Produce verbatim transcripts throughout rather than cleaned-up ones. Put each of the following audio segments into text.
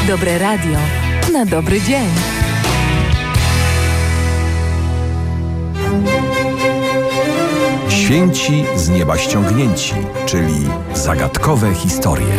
Dobre radio na dobry dzień. Święci z nieba ściągnięci, czyli zagadkowe historie.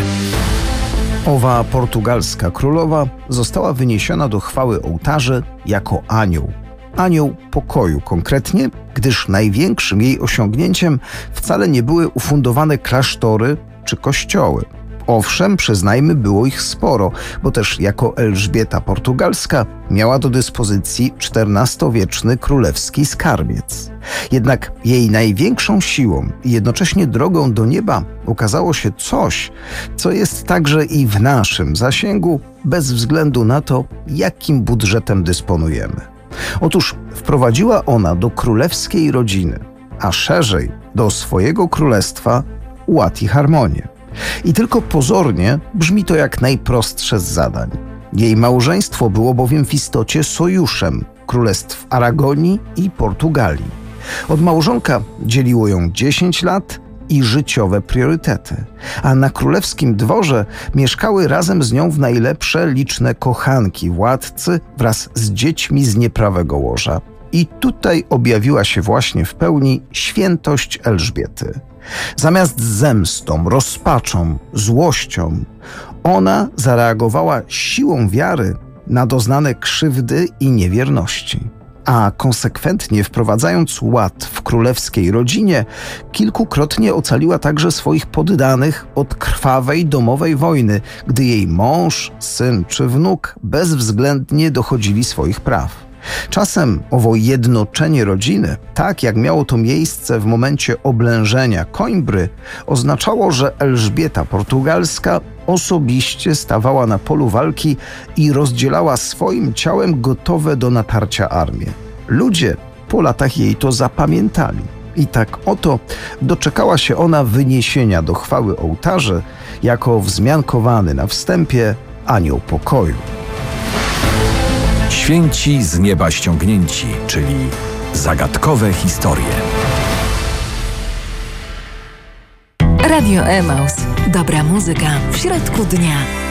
Owa portugalska królowa została wyniesiona do chwały ołtarzy jako anioł. Anioł pokoju konkretnie, gdyż największym jej osiągnięciem wcale nie były ufundowane klasztory czy kościoły. Owszem, przyznajmy, było ich sporo, bo też jako Elżbieta Portugalska miała do dyspozycji czternastowieczny królewski skarbiec. Jednak jej największą siłą i jednocześnie drogą do nieba okazało się coś, co jest także i w naszym zasięgu, bez względu na to, jakim budżetem dysponujemy. Otóż wprowadziła ona do królewskiej rodziny, a szerzej do swojego królestwa, ład i harmonię. I tylko pozornie brzmi to jak najprostsze z zadań. Jej małżeństwo było bowiem w istocie sojuszem królestw Aragonii i Portugalii. Od małżonka dzieliło ją dziesięć lat i życiowe priorytety, a na królewskim dworze mieszkały razem z nią w najlepsze liczne kochanki władcy wraz z dziećmi z nieprawego łoża. I tutaj objawiła się właśnie w pełni świętość Elżbiety. Zamiast zemstą, rozpaczą, złością, ona zareagowała siłą wiary na doznane krzywdy i niewierności. A konsekwentnie wprowadzając ład w królewskiej rodzinie, kilkukrotnie ocaliła także swoich poddanych od krwawej domowej wojny, gdy jej mąż, syn czy wnuk bezwzględnie dochodzili swoich praw. Czasem owo jednoczenie rodziny, tak jak miało to miejsce w momencie oblężenia Coimbry, oznaczało, że Elżbieta Portugalska osobiście stawała na polu walki i rozdzielała swoim ciałem gotowe do natarcia armię. Ludzie po latach jej to zapamiętali. I tak oto doczekała się ona wyniesienia do chwały ołtarzy jako wzmiankowany na wstępie anioł pokoju. Święci z nieba ściągnięci, czyli zagadkowe historie. Radio Emaus. Dobra muzyka w środku dnia.